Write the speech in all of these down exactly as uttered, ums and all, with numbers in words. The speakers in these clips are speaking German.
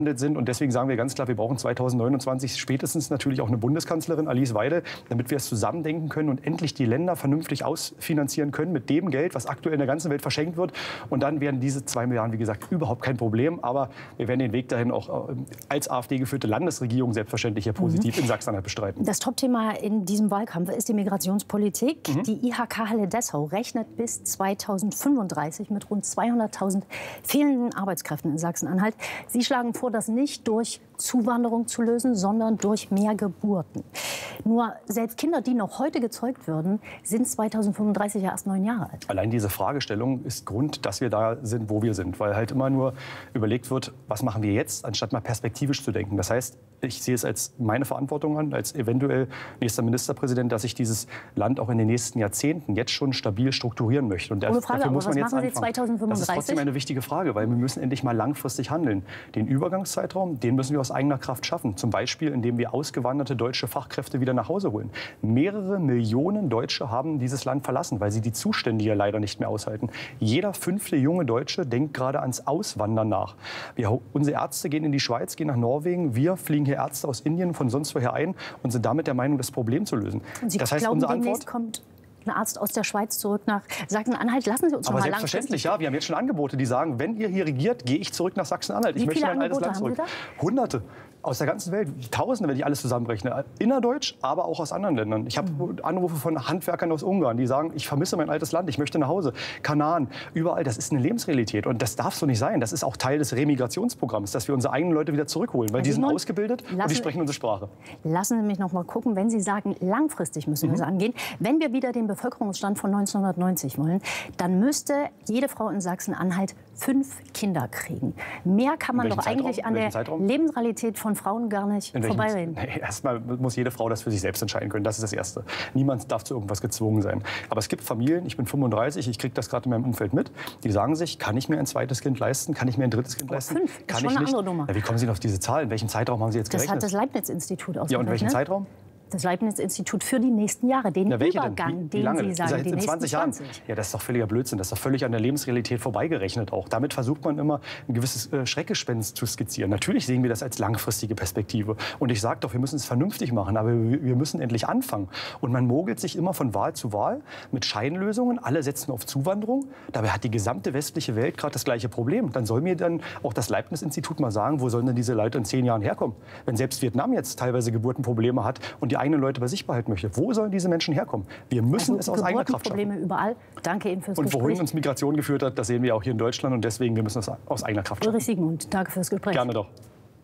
sind. Und deswegen sagen wir ganz klar, wir brauchen zweitausendneunundzwanzig spätestens natürlich auch eine Bundeskanzlerin, Alice Weidel, damit wir es zusammendenken können und endlich die Länder vernünftig ausfinanzieren können mit dem Geld, was aktuell in der ganzen Welt verschenkt wird. Und dann werden diese zwei Milliarden, wie gesagt, überhaupt kein Problem. Aber wir werden den Weg dahin auch als AfD-geführte Landesregierung selbstverständlich hier positiv mhm. in Sachsen-Anhalt bestreiten. Das Topthema in diesem Wahlkampf ist die Migrationspolitik. Mhm. Die I H K-Halle Dessau rechnet bis zweitausendfünfunddreißig mit rund zweihunderttausend fehlenden Arbeitskräften in Sachsen-Anhalt. Sie schlagen vor, das nicht durch Zuwanderung zu lösen, sondern durch mehr Geburten. Nur selbst Kinder, die noch heute gezeugt würden, sind zweitausendfünfunddreißig ja erst neun Jahre alt. Allein diese Fragestellung ist Grund, dass wir da sind, wo wir sind. Weil halt immer nur überlegt wird, was machen wir jetzt, anstatt mal perspektivisch zu denken. Das heißt, ich sehe es als meine Verantwortung an, als eventuell nächster Ministerpräsident, dass ich dieses Land auch in den nächsten Jahrzehnten jetzt schon stabil strukturieren möchte. Und Ohne Frage, dafür muss aber man was jetzt machen Sie anfangen. zweitausendfünfunddreißig? Das ist trotzdem eine wichtige Frage, weil wir müssen endlich mal langfristig handeln. Den Übergangszeitraum, den müssen wir aus eigener Kraft schaffen. Zum Beispiel, indem wir ausgewanderte deutsche Fachkräfte wieder nach Hause holen. Mehrere Millionen Deutsche haben dieses Land verlassen, weil sie die Zustände hier leider nicht mehr aushalten. Jeder fünfte junge Deutsche denkt gerade ans Auswandern nach. Wir, unsere Ärzte gehen in die Schweiz, gehen nach Norwegen. Wir fliegen hier Ärzte aus Indien von sonst woher ein und sind damit der Meinung, das Problem zu lösen. Und Sie das heißt, glauben, unsere demnächst Antwort kommt ein Arzt aus der Schweiz zurück nach Sachsen-Anhalt. Lassen Sie uns noch Aber mal selbstverständlich, ja. Wir haben jetzt schon Angebote, die sagen, wenn ihr hier regiert, gehe ich zurück nach Sachsen-Anhalt. Ich Wie möchte viele mein altes Angebote Land zurück. haben Sie da? Hunderte. Aus der ganzen Welt, Tausende, wenn ich alles zusammenrechne. Innerdeutsch, aber auch aus anderen Ländern. Ich habe mhm. Anrufe von Handwerkern aus Ungarn, die sagen, ich vermisse mein altes Land, ich möchte nach Hause. Kanaren, überall, das ist eine Lebensrealität. Und das darf so nicht sein. Das ist auch Teil des Remigrationsprogramms, dass wir unsere eigenen Leute wieder zurückholen. Weil die sind ausgebildet und die sprechen unsere Sprache. Lassen Sie mich noch mal gucken, wenn Sie sagen, langfristig müssen wir es mhm. angehen. Wenn wir wieder den Bevölkerungsstand von neunzehnhundertneunzig wollen, dann müsste jede Frau in Sachsen-Anhalt fünf Kinder kriegen. Mehr kann man doch Zeitraum? eigentlich an der Zeitraum? Lebensrealität von Frauen gar nicht vorbeireden. Nee, erstmal muss jede Frau das für sich selbst entscheiden können. Das ist das Erste. Niemand darf zu irgendwas gezwungen sein. Aber es gibt Familien, ich bin fünfunddreißig, ich kriege das gerade in meinem Umfeld mit, die sagen sich, kann ich mir ein zweites Kind leisten? Kann ich mir ein drittes Kind Aber leisten? fünf, das kann ist schon ich eine nicht. andere Nummer. Ja, wie kommen Sie denn auf diese Zahl? In welchem Zeitraum haben Sie jetzt gerechnet? Das hat das Leibniz-Institut ausgerechnet. Ja, und welchen Zeitraum? Das Leibniz-Institut für die nächsten Jahre, den Na, welche Übergang, denn? Wie, wie lange? den Sie sagen, die die nächsten zwanzig Jahren. zwanzig. Ja, das ist doch völliger Blödsinn. Das ist doch völlig an der Lebensrealität vorbeigerechnet auch. Damit versucht man immer, ein gewisses äh, Schreckgespenst zu skizzieren. Natürlich sehen wir das als langfristige Perspektive. Und ich sage doch, wir müssen es vernünftig machen, aber wir, wir müssen endlich anfangen. Und man mogelt sich immer von Wahl zu Wahl mit Scheinlösungen. Alle setzen auf Zuwanderung. Dabei hat die gesamte westliche Welt gerade das gleiche Problem. Dann soll mir dann auch das Leibniz-Institut mal sagen, wo sollen denn diese Leute in zehn Jahren herkommen? Wenn selbst Vietnam jetzt teilweise Geburtenprobleme hat und die eigenen Leute bei sich behalten möchte. Wo sollen diese Menschen herkommen? Wir müssen also es aus eigener Kraft schaffen. Probleme überall. Danke Ihnen fürs und Gespräch. Und wohin uns Migration geführt hat, das sehen wir auch hier in Deutschland. Und deswegen, wir müssen es aus eigener Kraft schaffen. Ulrich Siegmund, danke fürs Gespräch. Gerne doch.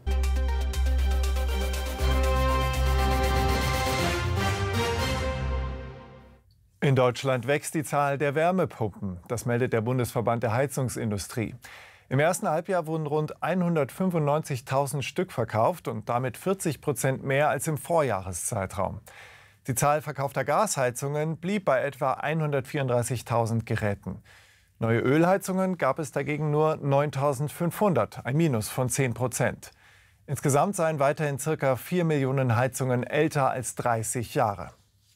In Deutschland wächst die Zahl der Wärmepumpen. Das meldet der Bundesverband der Heizungsindustrie. Im ersten Halbjahr wurden rund hundertfünfundneunzigtausend Stück verkauft und damit vierzig Prozent mehr als im Vorjahreszeitraum. Die Zahl verkaufter Gasheizungen blieb bei etwa hundertvierunddreißigtausend Geräten. Neue Ölheizungen gab es dagegen nur neuntausendfünfhundert, ein Minus von zehn Prozent. Insgesamt seien weiterhin ca. vier Millionen Heizungen älter als dreißig Jahre.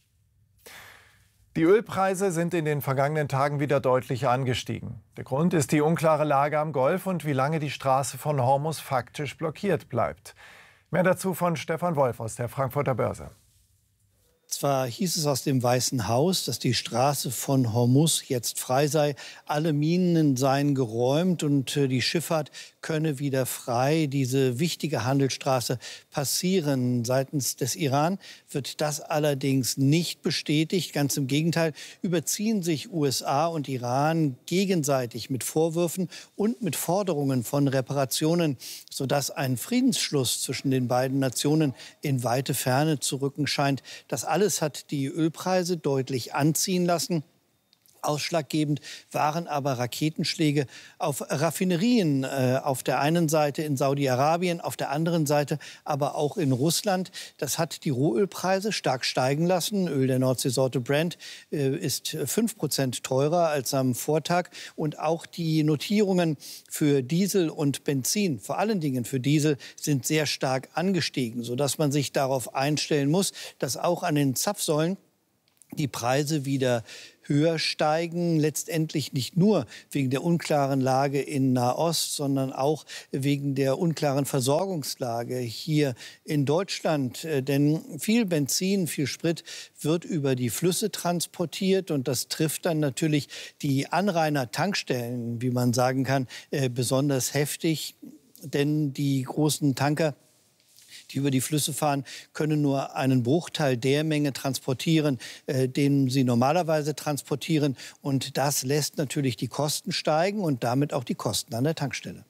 Die Ölpreise sind in den vergangenen Tagen wieder deutlich angestiegen. Der Grund ist die unklare Lage am Golf und wie lange die Straße von Hormuz faktisch blockiert bleibt. Mehr dazu von Stefan Wolf aus der Frankfurter Börse. Zwar hieß es aus dem Weißen Haus, dass die Straße von Hormuz jetzt frei sei, alle Minen seien geräumt und die Schifffahrt könne wieder frei diese wichtige Handelsstraße passieren. Seitens des Iran wird das allerdings nicht bestätigt. Ganz im Gegenteil, überziehen sich U S A und Iran gegenseitig mit Vorwürfen und mit Forderungen von Reparationen, sodass ein Friedensschluss zwischen den beiden Nationen in weite Ferne zu rücken scheint. Das alles hat die Ölpreise deutlich anziehen lassen. Ausschlaggebend waren aber Raketenschläge auf Raffinerien, äh, auf der einen Seite in Saudi-Arabien, auf der anderen Seite aber auch in Russland. Das hat die Rohölpreise stark steigen lassen. Öl der Nordseesorte Brent äh, ist fünf Prozent teurer als am Vortag. Und auch die Notierungen für Diesel und Benzin, vor allen Dingen für Diesel, sind sehr stark angestiegen, sodass man sich darauf einstellen muss, dass auch an den Zapfsäulen die Preise wieder höher steigen, letztendlich nicht nur wegen der unklaren Lage in Nahost, sondern auch wegen der unklaren Versorgungslage hier in Deutschland. Denn viel Benzin, viel Sprit wird über die Flüsse transportiert und das trifft dann natürlich die Anrainer-Tankstellen, wie man sagen kann, besonders heftig. Denn die großen Tanker, die über die Flüsse fahren, können nur einen Bruchteil der Menge transportieren, äh, den sie normalerweise transportieren. Und das lässt natürlich die Kosten steigen und damit auch die Kosten an der Tankstelle.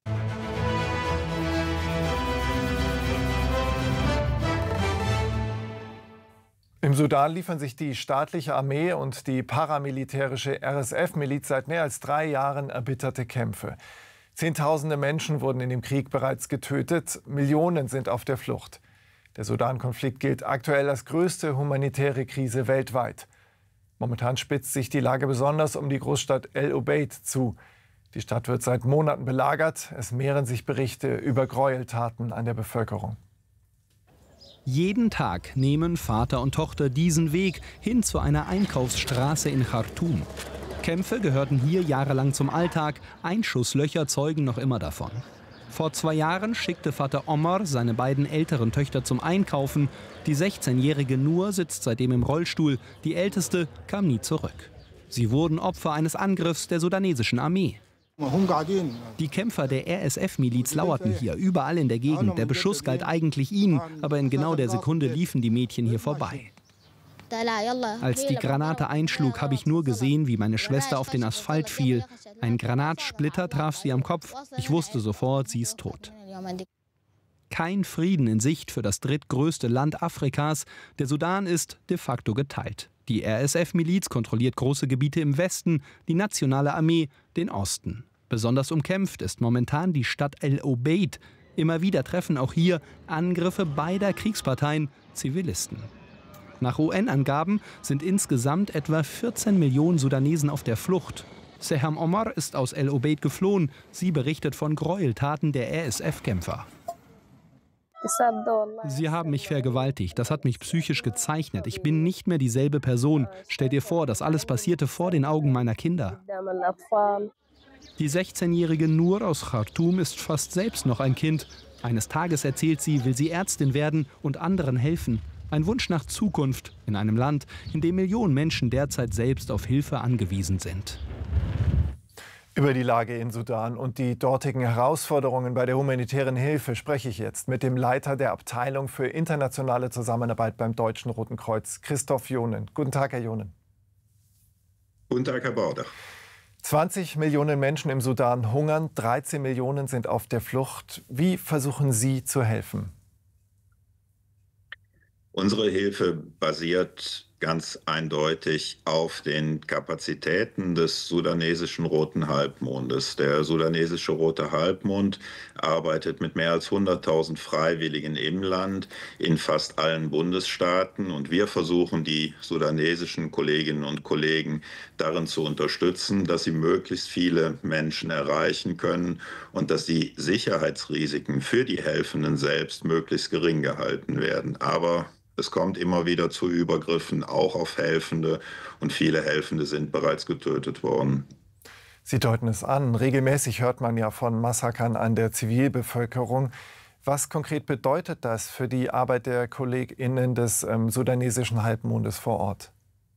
Im Sudan liefern sich die staatliche Armee und die paramilitärische R S F-Miliz seit mehr als drei Jahren erbitterte Kämpfe. Zehntausende Menschen wurden in dem Krieg bereits getötet, Millionen sind auf der Flucht. Der Sudan-Konflikt gilt aktuell als größte humanitäre Krise weltweit. Momentan spitzt sich die Lage besonders um die Großstadt El Obeid zu. Die Stadt wird seit Monaten belagert. Es mehren sich Berichte über Gräueltaten an der Bevölkerung. Jeden Tag nehmen Vater und Tochter diesen Weg hin zu einer Einkaufsstraße in Khartoum. Kämpfe gehörten hier jahrelang zum Alltag, Einschusslöcher zeugen noch immer davon. Vor zwei Jahren schickte Vater Omar seine beiden älteren Töchter zum Einkaufen. Die sechzehnjährige Nur sitzt seitdem im Rollstuhl, die älteste kam nie zurück. Sie wurden Opfer eines Angriffs der sudanesischen Armee. Die Kämpfer der R S F-Miliz lauerten hier, überall in der Gegend. Der Beschuss galt eigentlich ihnen, aber in genau der Sekunde liefen die Mädchen hier vorbei. Als die Granate einschlug, habe ich nur gesehen, wie meine Schwester auf den Asphalt fiel. Ein Granatsplitter traf sie am Kopf. Ich wusste sofort, sie ist tot. Kein Frieden in Sicht für das drittgrößte Land Afrikas. Der Sudan ist de facto geteilt. Die R S F-Miliz kontrolliert große Gebiete im Westen, die nationale Armee den Osten. Besonders umkämpft ist momentan die Stadt El Obeid. Immer wieder treffen auch hier Angriffe beider Kriegsparteien Zivilisten. Nach U N-Angaben sind insgesamt etwa vierzehn Millionen Sudanesen auf der Flucht. Seham Omar ist aus El Obeid geflohen. Sie berichtet von Gräueltaten der R S F-Kämpfer. Sie haben mich vergewaltigt. Das hat mich psychisch gezeichnet. Ich bin nicht mehr dieselbe Person. Stell dir vor, das alles passierte vor den Augen meiner Kinder. Die sechzehnjährige Nur aus Khartoum ist fast selbst noch ein Kind. Eines Tages, erzählt sie, will sie Ärztin werden und anderen helfen. Ein Wunsch nach Zukunft in einem Land, in dem Millionen Menschen derzeit selbst auf Hilfe angewiesen sind. Über die Lage in Sudan und die dortigen Herausforderungen bei der humanitären Hilfe spreche ich jetzt mit dem Leiter der Abteilung für internationale Zusammenarbeit beim Deutschen Roten Kreuz, Christoph Jonen. Guten Tag, Herr Jonen. Guten Tag, Herr Bauder. zwanzig Millionen Menschen im Sudan hungern, dreizehn Millionen sind auf der Flucht. Wie versuchen Sie zu helfen? Unsere Hilfe basiert ganz eindeutig auf den Kapazitäten des sudanesischen Roten Halbmondes. Der sudanesische Rote Halbmond arbeitet mit mehr als hunderttausend Freiwilligen im Land, in fast allen Bundesstaaten. Und wir versuchen, die sudanesischen Kolleginnen und Kollegen darin zu unterstützen, dass sie möglichst viele Menschen erreichen können und dass die Sicherheitsrisiken für die Helfenden selbst möglichst gering gehalten werden. Aber es kommt immer wieder zu Übergriffen, auch auf Helfende, und viele Helfende sind bereits getötet worden. Sie deuten es an. Regelmäßig hört man ja von Massakern an der Zivilbevölkerung. Was konkret bedeutet das für die Arbeit der KollegInnen des ähm, sudanesischen Halbmondes vor Ort?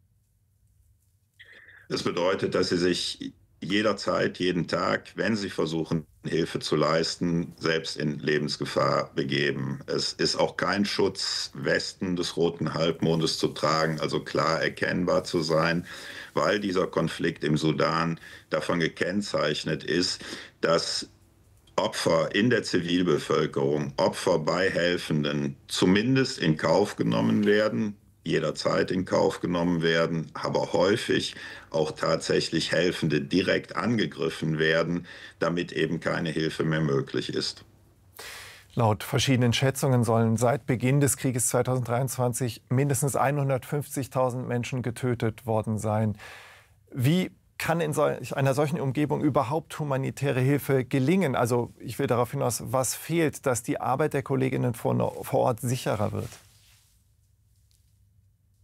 Es bedeutet, dass sie sich jederzeit, jeden Tag, wenn sie versuchen, Hilfe zu leisten, selbst in Lebensgefahr begeben. Es ist auch kein Schutz, Westen des Roten Halbmondes zu tragen, also klar erkennbar zu sein, weil dieser Konflikt im Sudan davon gekennzeichnet ist, dass Opfer in der Zivilbevölkerung, Opfer bei Helfenden zumindest in Kauf genommen werden, jederzeit in Kauf genommen werden, aber häufig auch tatsächlich Helfende direkt angegriffen werden, damit eben keine Hilfe mehr möglich ist. Laut verschiedenen Schätzungen sollen seit Beginn des Krieges zweitausenddreiundzwanzig mindestens hundertfünfzigtausend Menschen getötet worden sein. Wie kann in solch einer solchen Umgebung überhaupt humanitäre Hilfe gelingen? Also ich will darauf hinaus, was fehlt, dass die Arbeit der Kolleginnen vor Ort sicherer wird?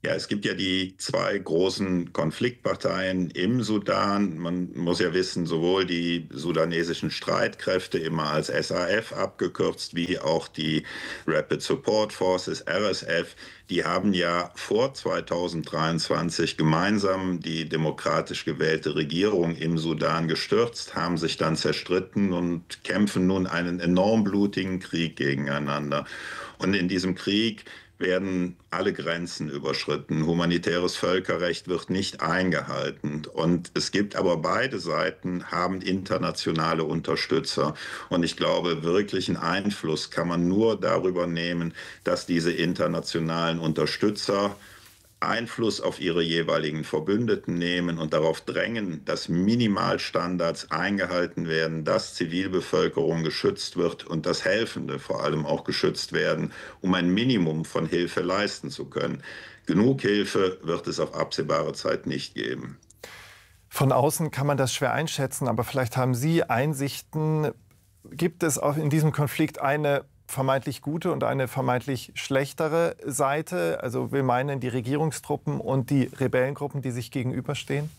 Ja, es gibt ja die zwei großen Konfliktparteien im Sudan. Man muss ja wissen, sowohl die sudanesischen Streitkräfte, immer als S A F abgekürzt, wie auch die Rapid Support Forces, R S F, die haben ja vor zweitausenddreiundzwanzig gemeinsam die demokratisch gewählte Regierung im Sudan gestürzt, haben sich dann zerstritten und kämpfen nun einen enorm blutigen Krieg gegeneinander. Und in diesem Krieg werden alle Grenzen überschritten. Humanitäres Völkerrecht wird nicht eingehalten. Und es gibt aber beide Seiten haben internationale Unterstützer. Und ich glaube, wirklichen Einfluss kann man nur darüber nehmen, dass diese internationalen Unterstützer Einfluss auf ihre jeweiligen Verbündeten nehmen und darauf drängen, dass Minimalstandards eingehalten werden, dass Zivilbevölkerung geschützt wird und dass Helfende vor allem auch geschützt werden, um ein Minimum von Hilfe leisten zu können. Genug Hilfe wird es auf absehbare Zeit nicht geben. Von außen kann man das schwer einschätzen, aber vielleicht haben Sie Einsichten. Gibt es auch in diesem Konflikt eine vermeintlich gute und eine vermeintlich schlechtere Seite? Also wir meinen die Regierungstruppen und die Rebellengruppen, die sich gegenüberstehen?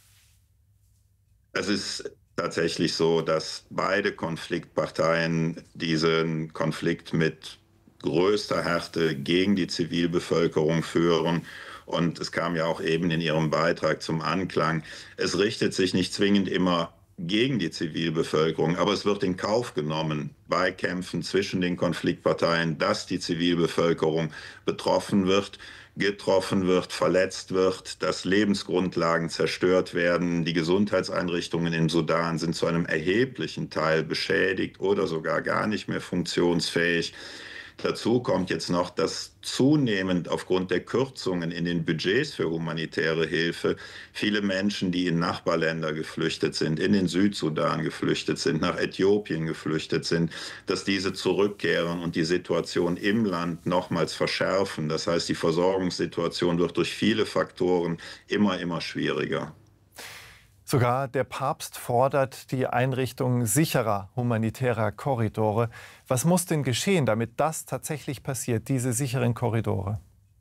Es ist tatsächlich so, dass beide Konfliktparteien diesen Konflikt mit größter Härte gegen die Zivilbevölkerung führen. Und es kam ja auch eben in Ihrem Beitrag zum Anklang, es richtet sich nicht zwingend immer gegen die Zivilbevölkerung, aber es wird in Kauf genommen bei Kämpfen zwischen den Konfliktparteien, dass die Zivilbevölkerung betroffen wird, getroffen wird, verletzt wird, dass Lebensgrundlagen zerstört werden. Die Gesundheitseinrichtungen im Sudan sind zu einem erheblichen Teil beschädigt oder sogar gar nicht mehr funktionsfähig. Dazu kommt jetzt noch, dass zunehmend aufgrund der Kürzungen in den Budgets für humanitäre Hilfe viele Menschen, die in Nachbarländer geflüchtet sind, in den Südsudan geflüchtet sind, nach Äthiopien geflüchtet sind, dass diese zurückkehren und die Situation im Land nochmals verschärfen. Das heißt, die Versorgungssituation wird durch viele Faktoren immer, immer schwieriger. Sogar der Papst fordert die Einrichtung sicherer humanitärer Korridore. Was muss denn geschehen, damit das tatsächlich passiert, diese sicheren Korridore?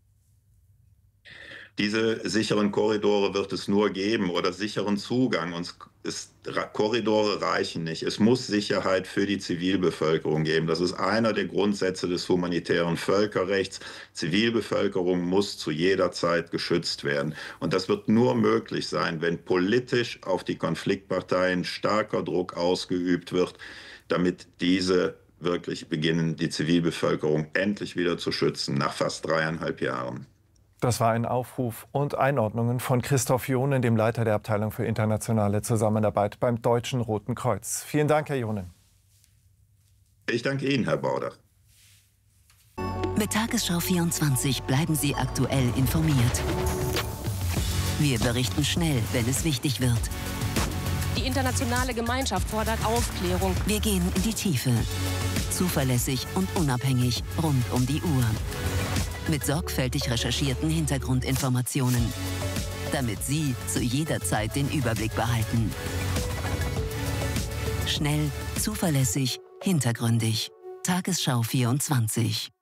Diese sicheren Korridore wird es nur geben oder sicheren Zugang. Und es, Korridore reichen nicht. Es muss Sicherheit für die Zivilbevölkerung geben. Das ist einer der Grundsätze des humanitären Völkerrechts. Zivilbevölkerung muss zu jeder Zeit geschützt werden. Und das wird nur möglich sein, wenn politisch auf die Konfliktparteien starker Druck ausgeübt wird, damit diese wirklich beginnen, die Zivilbevölkerung endlich wieder zu schützen, nach fast dreieinhalb Jahren. Das war ein Aufruf und Einordnungen von Christoph Jonen, dem Leiter der Abteilung für internationale Zusammenarbeit beim Deutschen Roten Kreuz. Vielen Dank, Herr Jonen. Ich danke Ihnen, Herr Baudach. Mit Tagesschau vierundzwanzig bleiben Sie aktuell informiert. Wir berichten schnell, wenn es wichtig wird. Die internationale Gemeinschaft fordert Aufklärung. Wir gehen in die Tiefe. Zuverlässig und unabhängig rund um die Uhr. Mit sorgfältig recherchierten Hintergrundinformationen, damit Sie zu jeder Zeit den Überblick behalten. Schnell, zuverlässig, hintergründig. Tagesschau vierundzwanzig.